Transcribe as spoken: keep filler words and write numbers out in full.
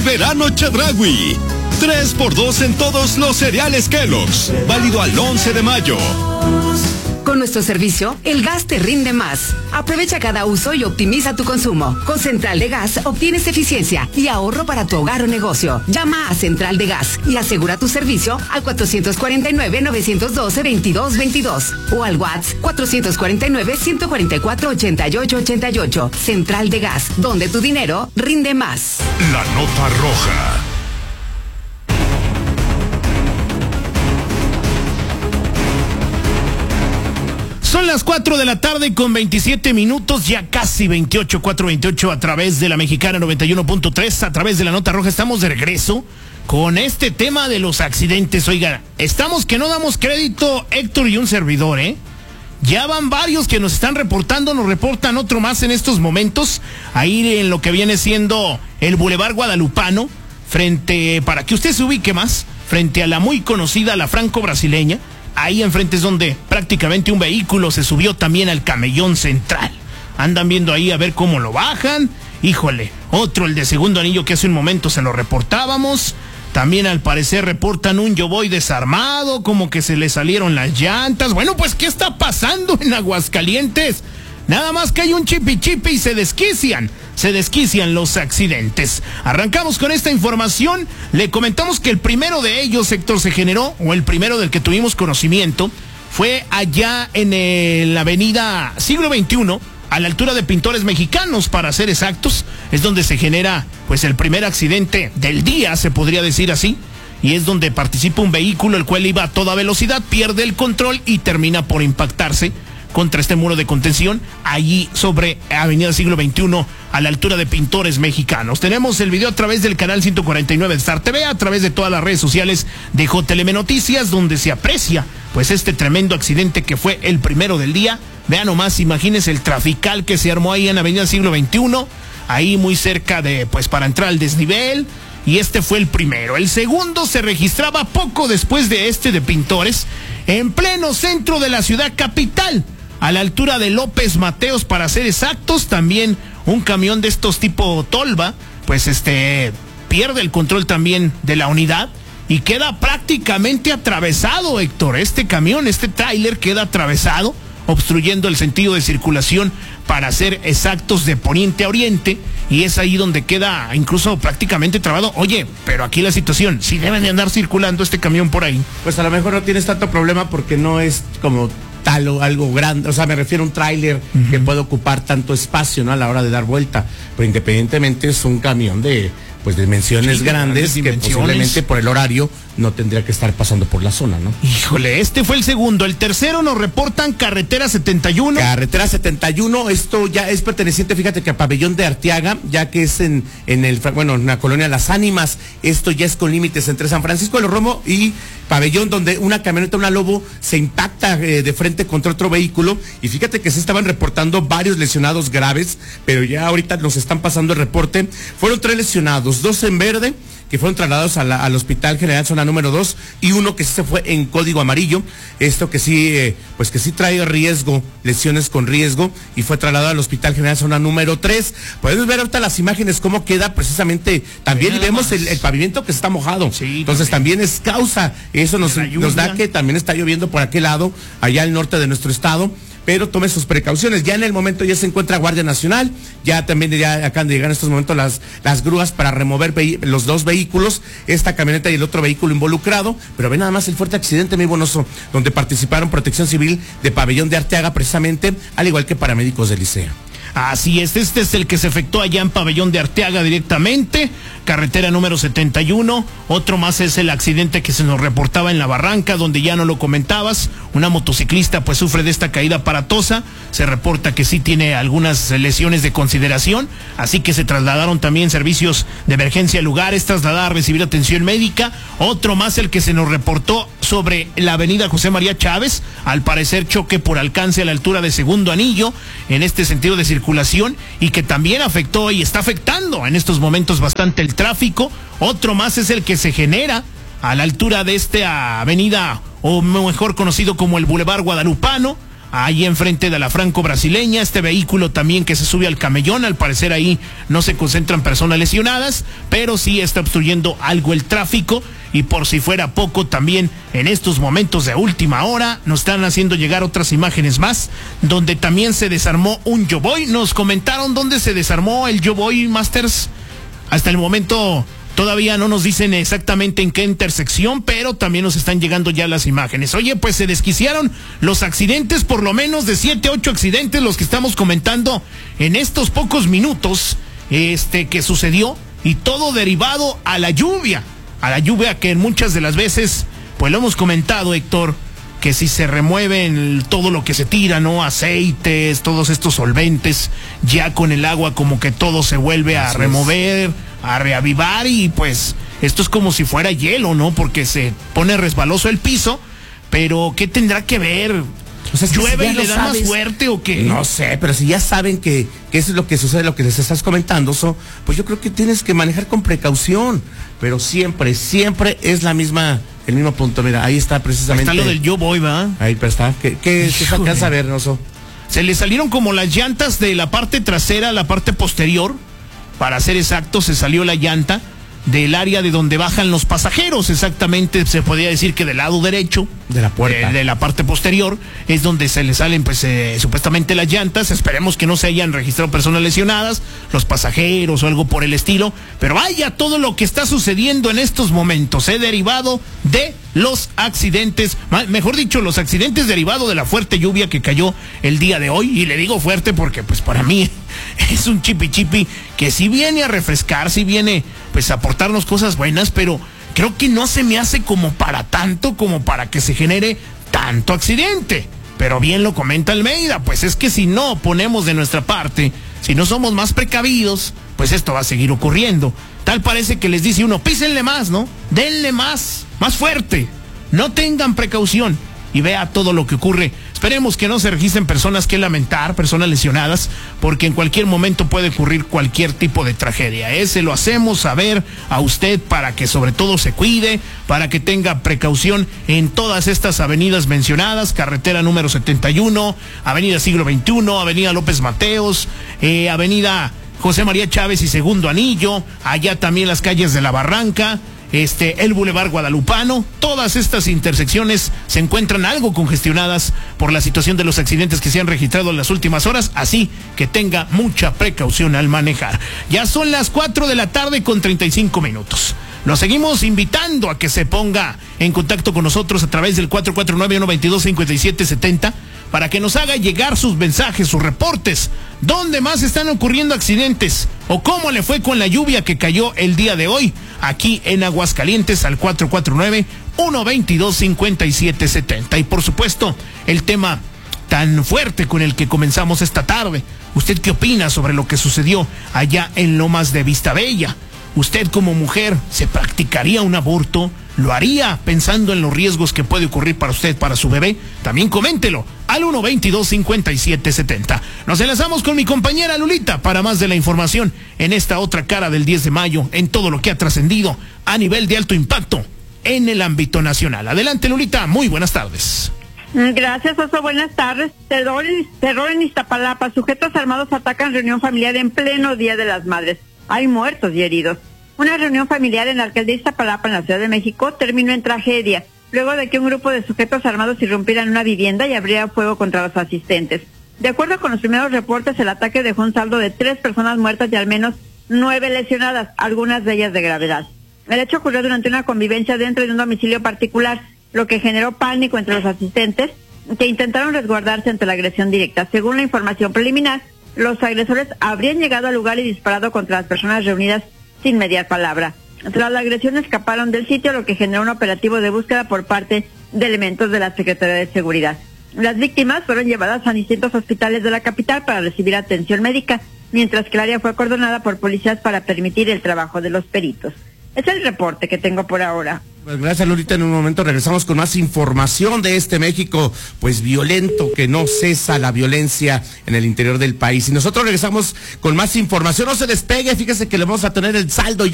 verano Chedraui. tres por dos en todos los cereales Kellogg's. Válido al once de mayo. Con nuestro servicio, el gas te rinde más. Aprovecha cada uso y optimiza tu consumo. Con Central de Gas obtienes eficiencia y ahorro para tu hogar o negocio. Llama a Central de Gas y asegura tu servicio al cuatro cuatro nueve, nueve uno dos, veintidós veintidós o al WhatsApp cuatro cuatro nueve, uno cuatro cuatro, ocho ocho ocho ocho. Central de Gas, donde tu dinero rinde más. La nota roja. Son las cuatro de la tarde con veintisiete minutos, ya casi veintiocho, cuatro veintiocho a través de la Mexicana noventa y uno punto tres, a través de la Nota Roja. Estamos de regreso con este tema de los accidentes. Oiga, estamos que no damos crédito, Héctor y un servidor, ¿eh? Ya van varios que nos están reportando, nos reportan otro más en estos momentos, ahí en lo que viene siendo el Boulevard Guadalupano, frente, para que usted se ubique más, frente a la muy conocida La Franco-Brasileña. Ahí enfrente es donde prácticamente un vehículo se subió también al camellón central. Andan viendo ahí a ver cómo lo bajan. Híjole, otro, el de segundo anillo, que hace un momento se lo reportábamos. También al parecer reportan un yo voy desarmado, como que se le salieron las llantas. Bueno, pues ¿qué está pasando en Aguascalientes? Nada más que hay un chipi chipi y se desquician, se desquician los accidentes. Arrancamos con esta información. Le comentamos que el primero de ellos, Héctor, se generó, o el primero del que tuvimos conocimiento, fue allá en el, la avenida Siglo veintiuno, a la altura de Pintores Mexicanos, para ser exactos. Es donde se genera, pues, el primer accidente del día, se podría decir así. Y es donde participa un vehículo, el cual iba a toda velocidad, pierde el control y termina por impactarse contra este muro de contención, allí sobre Avenida Siglo veintiuno, a la altura de Pintores Mexicanos. Tenemos el video a través del canal ciento cuarenta y nueve de Star T V, a través de todas las redes sociales de J L M Noticias, donde se aprecia, pues, este tremendo accidente que fue el primero del día. Vean nomás, imagínense el trafical que se armó ahí en Avenida Siglo veintiuno, ahí muy cerca de, pues, para entrar al desnivel. Y este fue el primero. El segundo se registraba poco después de este de Pintores, en pleno centro de la ciudad capital, a la altura de López Mateos, para ser exactos. También un camión de estos tipo Tolva, pues este, pierde el control también de la unidad y queda prácticamente atravesado, Héctor. Este camión, este tráiler queda atravesado, obstruyendo el sentido de circulación, para ser exactos, de poniente a oriente, y es ahí donde queda incluso prácticamente trabado. Oye, pero aquí la situación, si deben de andar circulando este camión por ahí. Pues a lo mejor no tienes tanto problema porque no es como tal o algo grande, o sea, me refiero a un tráiler uh-huh. que puede ocupar tanto espacio, ¿no?, a la hora de dar vuelta, pero independientemente es un camión de, pues, de dimensiones sí, grandes, que dimensiones. Posiblemente por el horario no tendría que estar pasando por la zona, ¿no? Híjole, este fue el segundo. El tercero nos reportan Carretera setenta y uno. Carretera setenta y uno, esto ya es perteneciente, fíjate, que a Pabellón de Arteaga, ya que es en, en el, bueno, en la colonia Las Ánimas. Esto ya es con límites entre San Francisco de los Romo y Pabellón, donde una camioneta, una Lobo, se impacta eh, de frente contra otro vehículo. Y fíjate que se estaban reportando varios lesionados graves, pero ya ahorita nos están pasando el reporte. Fueron tres lesionados, dos en verde, que fueron trasladados a la, al Hospital General Zona número dos, y uno que sí se fue en código amarillo. Esto que sí, eh, pues que sí trae riesgo, lesiones con riesgo, y fue trasladado al Hospital General Zona número tres. Podemos ver ahorita las imágenes cómo queda precisamente también, y vemos el, el pavimento que está mojado. Sí, entonces también. también es causa, eso nos, nos da que también está lloviendo por aquel lado, allá al norte de nuestro estado. Pero tome sus precauciones. Ya en el momento ya se encuentra Guardia Nacional, ya también ya acaban de llegar en estos momentos las, las grúas para remover los dos vehículos, esta camioneta y el otro vehículo involucrado. Pero ve nada más el fuerte accidente, mi bonoso, donde participaron Protección Civil de Pabellón de Arteaga, precisamente, al igual que paramédicos del Liceo. Así es, este es el que se efectuó allá en Pabellón de Arteaga directamente, carretera número setenta y uno. Otro más es el accidente que se nos reportaba en La Barranca, donde ya no lo comentabas. Una motociclista pues sufre de esta caída aparatosa. Se reporta que sí tiene algunas lesiones de consideración, así que se trasladaron también servicios de emergencia al lugar, es trasladada a recibir atención médica. Otro más el que se nos reportó sobre la avenida José María Chávez, al parecer choque por alcance a la altura de Segundo Anillo, en este sentido de circulación, y que también afectó y está afectando en estos momentos bastante el tráfico. Otro más es el que se genera a la altura de esta avenida, o mejor conocido como el Boulevard Guadalupano, ahí enfrente de la franco-brasileña. Este vehículo también que se sube al camellón, al parecer ahí no se concentran personas lesionadas, pero sí está obstruyendo algo el tráfico. Y por si fuera poco, también en estos momentos de última hora nos están haciendo llegar otras imágenes más, donde también se desarmó un Yoboy. Nos comentaron dónde se desarmó el Yoboy, Masters. Hasta el momento todavía no nos dicen exactamente en qué intersección, pero también nos están llegando ya las imágenes. Oye, pues se desquiciaron los accidentes, por lo menos de siete, ocho accidentes, los que estamos comentando en estos pocos minutos, este, que sucedió, y todo derivado a la lluvia. A la lluvia que muchas de las veces, pues lo hemos comentado, Héctor, que si se remueven todo lo que se tira, ¿no? Aceites, todos estos solventes, ya con el agua como que todo se vuelve a remover, a reavivar, y pues esto es como si fuera hielo, ¿no? Porque se pone resbaloso el piso, pero ¿qué tendrá que ver? O sea, ¿llueve si y le da sabes, más fuerte o qué? No sé, pero si ya saben que, que eso es lo que sucede, lo que les estás comentando, so, pues yo creo que tienes que manejar con precaución, pero siempre, siempre es la misma, el mismo punto. Mira, ahí está precisamente. Ahí está lo del yo voy, ¿va? Ahí está. ¿Qué, qué se alcanza a ver, Oso? Se le salieron como las llantas de la parte trasera a la parte posterior, para ser exacto, se salió la llanta del área de donde bajan los pasajeros, exactamente, se podría decir que del lado derecho de la puerta, de, de la parte posterior, es donde se le salen pues eh, supuestamente las llantas. Esperemos que no se hayan registrado personas lesionadas, los pasajeros o algo por el estilo, pero vaya todo lo que está sucediendo en estos momentos, eh, derivado de los accidentes, mejor dicho, los accidentes derivados de la fuerte lluvia que cayó el día de hoy. Y le digo fuerte porque pues para mí es un chipi chipi que sí viene a refrescar, sí viene pues a aportarnos cosas buenas, pero creo que no se me hace como para tanto, como para que se genere tanto accidente. Pero bien lo comenta Almeida, pues es que si no ponemos de nuestra parte, si no somos más precavidos, pues esto va a seguir ocurriendo. Tal parece que les dice uno, písenle más, ¿no? Denle más, más fuerte. No tengan precaución. Y vea todo lo que ocurre. Esperemos que no se registren personas que lamentar, personas lesionadas, porque en cualquier momento puede ocurrir cualquier tipo de tragedia. Ese lo hacemos saber a usted para que sobre todo se cuide, para que tenga precaución en todas estas avenidas mencionadas: carretera número setenta y uno, avenida Siglo veintiuno, avenida López Mateos, eh, avenida José María Chávez y Segundo Anillo, allá también las calles de La Barranca, este, el Boulevard Guadalupano. Todas estas intersecciones se encuentran algo congestionadas por la situación de los accidentes que se han registrado en las últimas horas, así que tenga mucha precaución al manejar. Ya son las cuatro de la tarde con treinta y cinco minutos. Los seguimos invitando a que se ponga en contacto con nosotros a través del cuatro cuatro nueve, uno dos dos, cinco siete siete cero para que nos haga llegar sus mensajes, sus reportes. ¿Dónde más están ocurriendo accidentes? ¿O cómo le fue con la lluvia que cayó el día de hoy aquí en Aguascalientes al cuatro cuatro nueve, uno dos dos, cinco siete siete cero? Y por supuesto, el tema tan fuerte con el que comenzamos esta tarde. ¿Usted qué opina sobre lo que sucedió allá en Lomas de Vistabella? ¿Usted como mujer se practicaría un aborto? ¿Lo haría pensando en los riesgos que puede ocurrir para usted, para su bebé? También coméntelo al uno dos dos, cinco siete siete cero. Nos enlazamos con mi compañera Lulita para más de la información en esta otra cara del diez de mayo, en todo lo que ha trascendido a nivel de alto impacto en el ámbito nacional. Adelante, Lulita, muy buenas tardes. Gracias, Oso, buenas tardes. Terror, terror en Iztapalapa, sujetos armados atacan reunión familiar en pleno Día de las Madres. Hay muertos y heridos. Una reunión familiar en la alcaldía de Iztapalapa, en la Ciudad de México, terminó en tragedia, luego de que un grupo de sujetos armados irrumpiera en una vivienda y abriera fuego contra los asistentes. De acuerdo con los primeros reportes, el ataque dejó un saldo de tres personas muertas y al menos nueve lesionadas, algunas de ellas de gravedad. El hecho ocurrió durante una convivencia dentro de un domicilio particular, lo que generó pánico entre los asistentes, que intentaron resguardarse ante la agresión directa. Según la información preliminar, los agresores habrían llegado al lugar y disparado contra las personas reunidas sin mediar palabra. Tras la agresión escaparon del sitio, lo que generó un operativo de búsqueda por parte de elementos de la Secretaría de Seguridad. Las víctimas fueron llevadas a distintos hospitales de la capital para recibir atención médica, mientras que el área fue acordonada por policías para permitir el trabajo de los peritos. Es el reporte que tengo por ahora. Pues gracias, Lolita. En un momento regresamos con más información de este México, pues violento, que no cesa la violencia en el interior del país. Y nosotros regresamos con más información. No se despegue, fíjese que le vamos a tener el saldo